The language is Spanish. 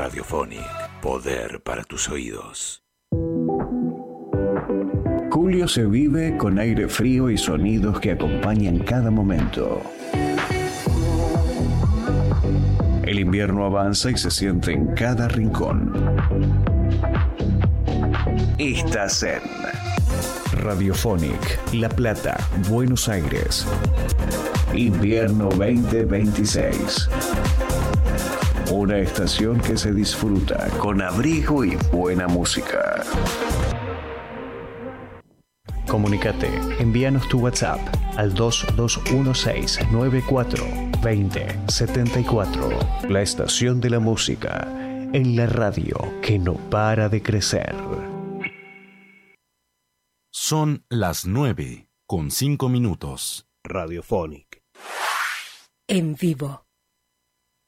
Radiophonic, poder para tus oídos. Julio se vive con aire frío y sonidos que acompañan cada momento. El invierno avanza y se siente en cada rincón. Estás en Radiophonic, La Plata, Buenos Aires. Invierno 2026. Una estación que se disfruta con abrigo y buena música. Comunícate, envíanos tu WhatsApp al 2216942074. La estación de la música en la radio que no para de crecer. Son las 9:05. Radiophonic. En vivo.